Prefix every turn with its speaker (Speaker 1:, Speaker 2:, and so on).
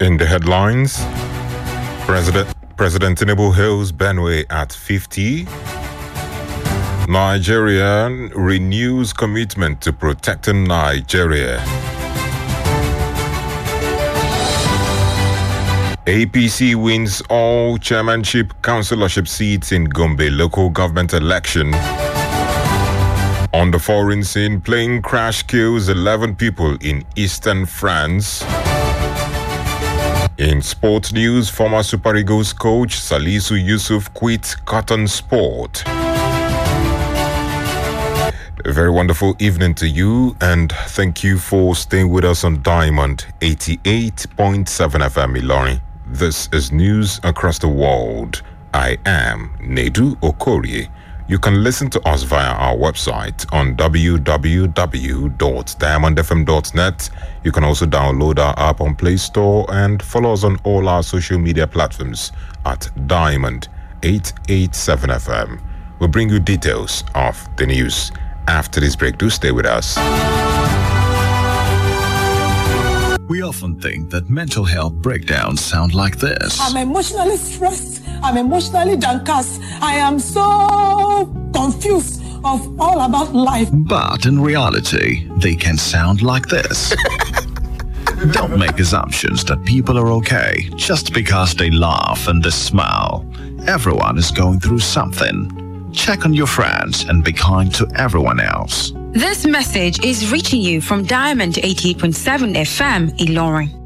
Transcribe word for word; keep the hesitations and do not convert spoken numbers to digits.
Speaker 1: In the headlines, President President Tinubu hails Benue at fifty. Nigeria renews commitment to protecting Nigeria. A P C wins all chairmanship councillorship seats in Gombe local government election. On the foreign scene, plane crash kills eleven people in eastern France. In sports news, former Super Eagles coach Salisu Yusuf quits Cotton Sport. A very wonderful evening to you, and thank you for staying with us on Diamond eighty-eight point seven F M Ilorin. This is news across the world. I am Nedu Okorie. You can listen to us via our website on w w w dot diamond f m dot net. You can also download our app on Play Store and follow us on all our social media platforms at Diamond eight eight seven F M. We'll bring you details of the news after this break. Do stay with us.
Speaker 2: We often think that mental health breakdowns sound like this.
Speaker 3: I'm emotionally stressed. I'm emotionally downcast. I am so confused of all about life.
Speaker 2: But in reality, they can sound like this. Don't make assumptions that people are okay just because they laugh and they smile. Everyone is going through something. Check on your friends and be kind to everyone else.
Speaker 4: This message is reaching you from Diamond eighty-eight point seven F M Ilorin.